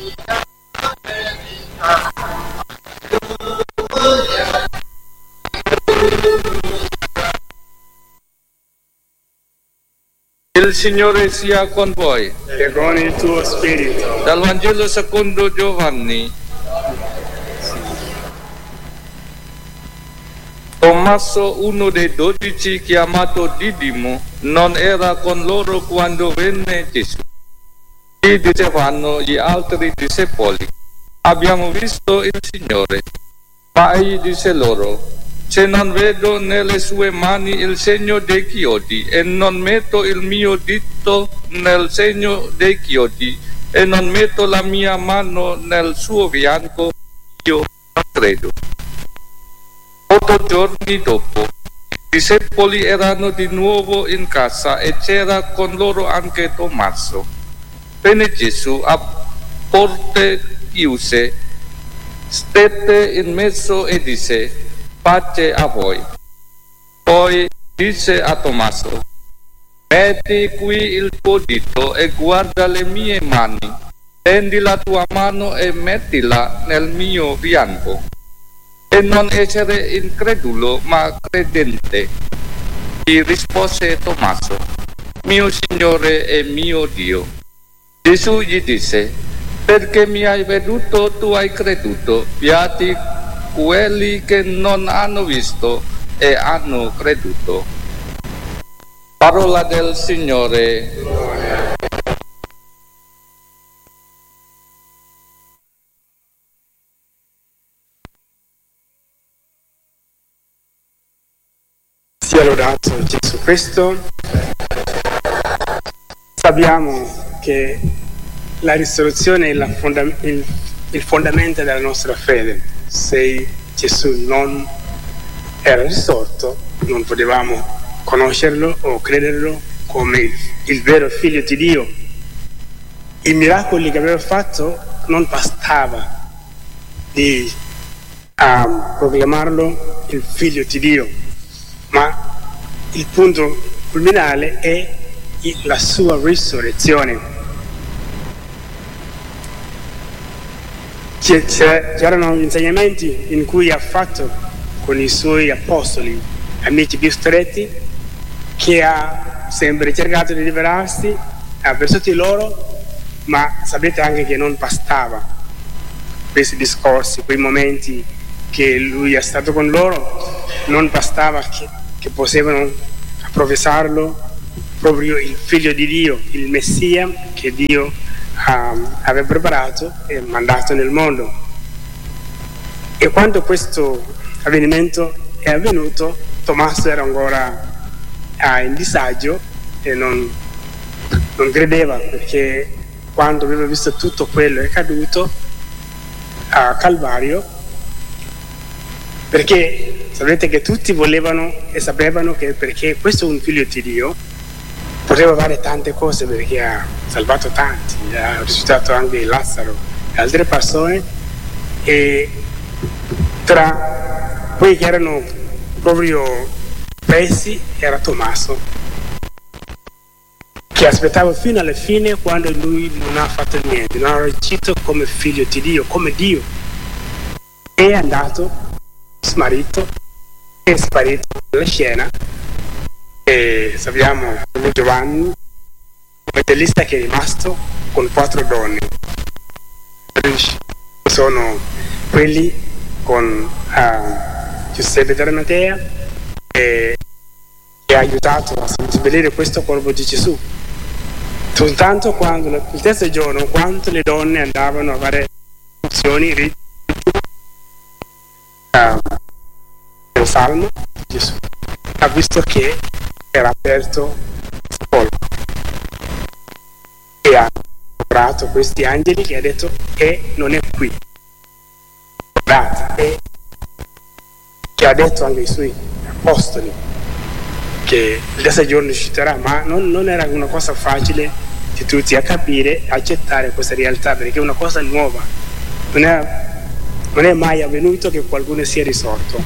Il Signore sia con voi. E con il tuo spirito. Dal Vangelo secondo Giovanni. Tommaso, uno dei 12, chiamato Didimo, non era con loro quando venne Gesù. Gli dicevano gli altri discepoli: abbiamo visto il Signore. Ma egli disse loro: se non vedo nelle sue mani il segno dei chiodi e non metto il mio dito nel segno dei chiodi e non metto la mia mano nel suo fianco, io non credo. 8 giorni dopo, i discepoli erano di nuovo in casa e c'era con loro anche Tommaso. Venne Gesù a porte chiuse, stette in mezzo e disse: pace a voi. Poi disse a Tommaso: metti qui il tuo dito e guarda le mie mani, tendi la tua mano e mettila nel mio fianco, e non essere incredulo ma credente. Gli rispose Tommaso: mio Signore e mio Dio. Gesù gli disse: perché mi hai veduto tu hai creduto, beati quelli che non hanno visto e hanno creduto. Parola del Signore. Sia lodato Gesù Cristo. Sappiamo che la risurrezione è il fondamento della nostra fede. Se Gesù non era risorto, non potevamo conoscerlo o crederlo come il vero figlio di Dio. I miracoli che aveva fatto non bastava di proclamarlo il figlio di Dio, ma il punto culminale è la sua risurrezione. C'erano insegnamenti in cui ha fatto con i suoi apostoli, amici più stretti, che ha sempre cercato di liberarsi, ha versato loro, ma sapete anche che non bastava questi discorsi, quei momenti che lui è stato con loro, non bastava che potevano professarlo proprio il figlio di Dio, il Messia che Dio aveva preparato e mandato nel mondo. E quando questo avvenimento è avvenuto, Tommaso era ancora in disagio e non credeva, perché quando aveva visto tutto quello che è accaduto a Calvario, perché sapete che tutti volevano e sapevano che perché questo è un figlio di Dio poteva fare tante cose, perché ha salvato tanti, ha risuscitato anche Lazzaro e altre persone, e tra quelli che erano proprio presi era Tommaso, che aspettava fino alla fine, quando lui non ha fatto niente, non ha reagito come figlio di Dio, come Dio. È andato, smarrito, è sparito dalla scena. E sappiamo Giovanni, l'evangelista, che è rimasto con 4 donne. Sono quelli con Giuseppe d'Arimatea, che ha aiutato a seppellire questo corpo di Gesù. Soltanto quando il terzo giorno, quando le donne andavano a fare funzioni nel salmo, Gesù ha visto che era aperto il sepolcro e ha incontrato questi angeli che ha detto: non è qui, guardate. E che ha detto anche ai suoi apostoli che il terzo giorno risusciterà, ma non era una cosa facile di tutti a capire, accettare questa realtà, perché è una cosa nuova, non è mai avvenuto che qualcuno sia risorto.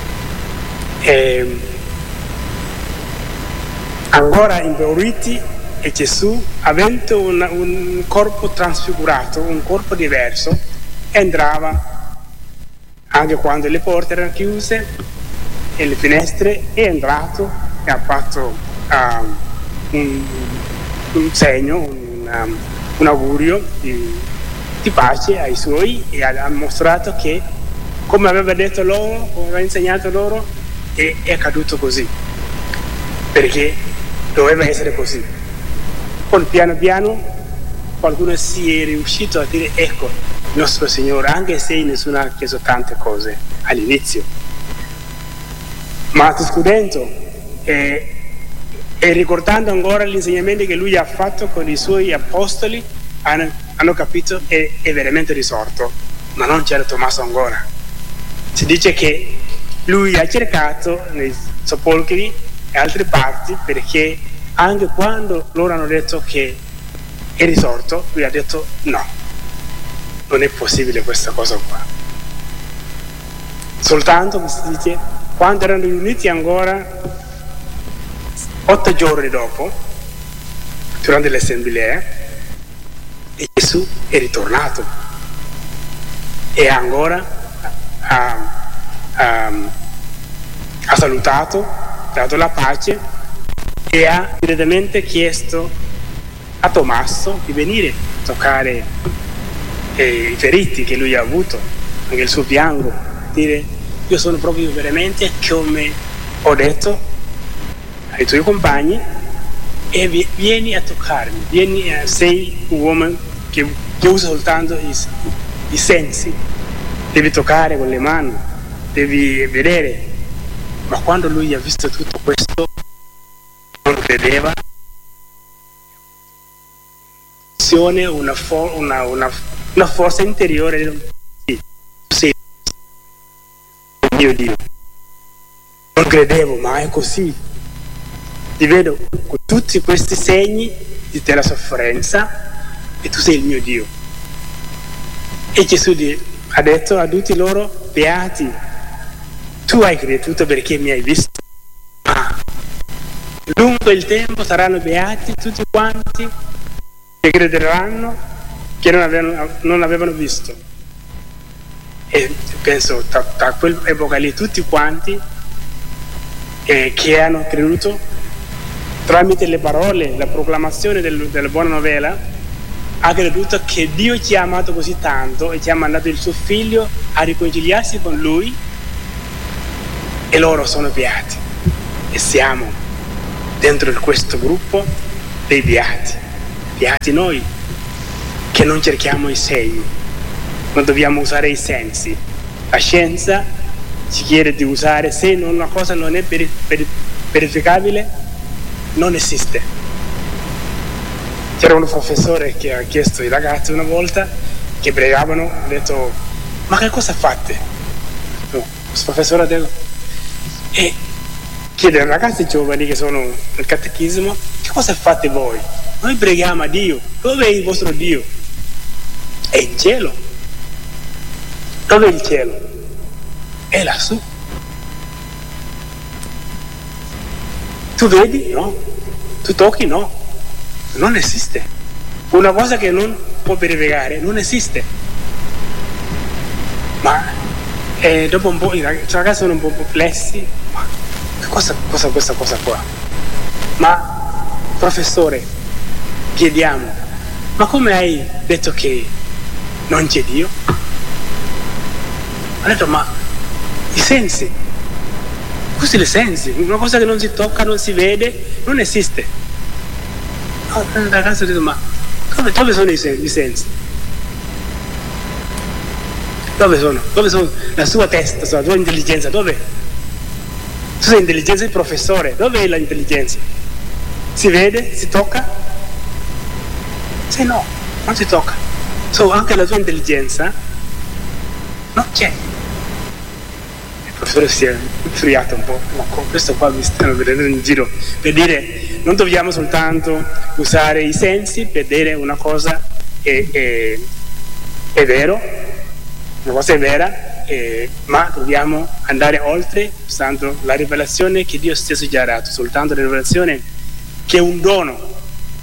Ancora impauriti e Gesù, avendo un corpo trasfigurato, un corpo diverso, entrava anche quando le porte erano chiuse e le finestre, è entrato e ha fatto un segno, un augurio di pace ai suoi, e ha mostrato che, come aveva detto loro, come aveva insegnato loro, è accaduto così, perché doveva essere così. Poi piano piano qualcuno si è riuscito a dire: ecco il nostro Signore, anche se nessuno ha chiesto tante cose all'inizio, ma discutendo e ricordando ancora gli insegnamenti che lui ha fatto con i suoi apostoli, hanno capito che è veramente risorto, ma non c'era Tommaso ancora. Si dice che lui ha cercato nei sepolcri e altre parti, perché anche quando loro hanno detto che è risorto, lui ha detto no, non è possibile questa cosa qua. Soltanto, si dice, quando erano riuniti ancora 8 giorni dopo, durante l'assemblea, e Gesù è ritornato e ancora ha salutato, ha dato la pace e ha direttamente chiesto a Tommaso di venire a toccare i feriti che lui ha avuto, anche il suo fianco, dire: io sono proprio veramente come ho detto ai tuoi compagni, e vieni a toccarmi, sei un uomo che usa soltanto i sensi, devi toccare con le mani, devi vedere. Ma quando lui ha visto tutto questo non credeva, una forza interiore: sì, tu sei il mio Dio. Non credevo, ma è così. Ti vedo con tutti questi segni della sofferenza e tu sei il mio Dio. E Gesù ha detto a tutti loro: beati, tu hai creduto perché mi hai visto, ma lungo il tempo saranno beati tutti quanti che crederanno che non avevano visto. E penso da quell'epoca lì tutti quanti che hanno creduto tramite le parole, la proclamazione della buona novella, ha creduto che Dio ci ha amato così tanto e ci ha mandato il suo figlio a riconciliarsi con lui, e loro sono beati, e siamo dentro questo gruppo dei beati. Beati noi che non cerchiamo i segni, non dobbiamo usare i sensi. La scienza ci chiede di usare, se una cosa non è verificabile, non esiste. C'era un professore che ha chiesto ai ragazzi una volta che pregavano, ha detto: ma che cosa fate? No, questo professore ha detto, e chiede ai ragazzi giovani che sono nel catechismo: che cosa fate voi? Noi preghiamo a Dio. Dove è il vostro Dio? È in cielo. Dove è il cielo? È lassù. Tu vedi? No. Tu tocchi? No. Non esiste. Una cosa che non può verificare non esiste. Ma dopo un po' i ragazzi sono un po' perplessi. Ma cosa questa cosa qua? Ma professore, chiediamo: ma come hai detto che non c'è Dio? Ha detto: ma i sensi. Questi sono i sensi, una cosa che non si tocca, non si vede, non esiste. Il ragazzo ha detto: ma dove sono i sensi? Dove sono? Dove sono la sua testa, la tua intelligenza? Dove? Tu sei intelligenza del professore, dove è l'intelligenza? Si vede? Si tocca? Se no, non si tocca. Anche la tua intelligenza non c'è. Il professore si è infuriato un po': ma questo qua mi stanno vedendo in giro, per dire non dobbiamo soltanto usare i sensi per dire una cosa è vero, una cosa è vera, ma dobbiamo andare oltre, usando la rivelazione che Dio stesso ci ha dato, soltanto la rivelazione che è un dono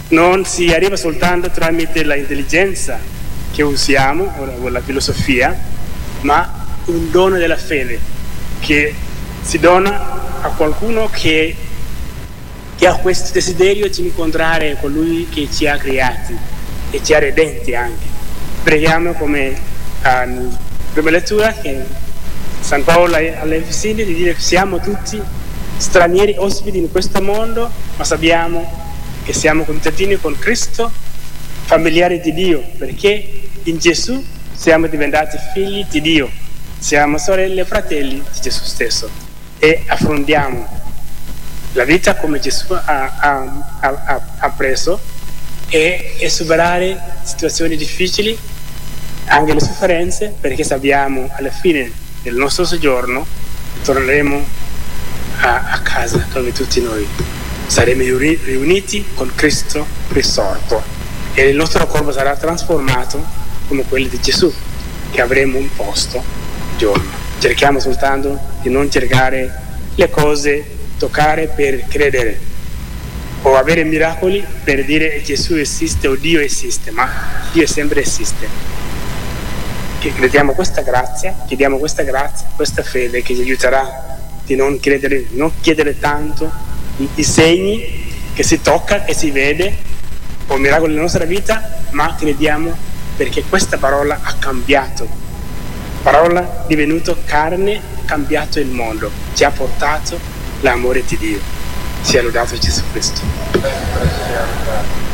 non si arriva soltanto tramite la intelligenza che usiamo o la filosofia, ma un dono della fede che si dona a qualcuno che ha questo desiderio di incontrare colui che ci ha creati e ci ha redenti anche. Preghiamo come in prima lettura che San Paolo alle Efesini di dire che siamo tutti stranieri, ospiti in questo mondo, ma sappiamo che siamo concittadini con Cristo, familiari di Dio, perché in Gesù siamo diventati figli di Dio, siamo sorelle e fratelli di Gesù stesso e affrontiamo la vita come Gesù ha preso e superare situazioni difficili, anche le sofferenze, perché sappiamo alla fine del nostro soggiorno torneremo a casa dove tutti noi saremo riuniti con Cristo risorto e il nostro corpo sarà trasformato come quello di Gesù, che avremo un posto un giorno. Cerchiamo soltanto di non cercare le cose, toccare per credere o avere miracoli per dire Gesù esiste o Dio esiste, ma Dio sempre esiste. Che crediamo questa grazia, chiediamo questa grazia, questa fede che ci aiuterà di non chiedere tanto i segni che si tocca, che si vede o miracoli nella nostra vita, ma crediamo perché questa parola ha cambiato, parola divenuto carne, ha cambiato il mondo, ci ha portato l'amore di Dio. Sia lodato Gesù Cristo.